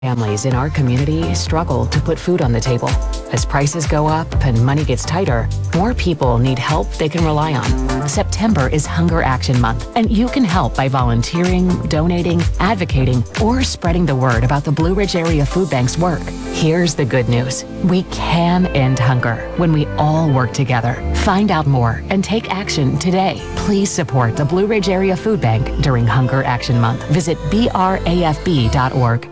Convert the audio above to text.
Families in our community struggle to put food on the table. As prices go up and money gets tighter, more people need help they can rely on. September is Hunger Action Month, and you can help by volunteering, donating, advocating, or spreading the word about the Blue Ridge Area Food Bank's work. Here's the good news. We can end hunger when we all work together. Find out more and take action today. Please support the Blue Ridge Area Food Bank during Hunger Action Month. Visit brafb.org.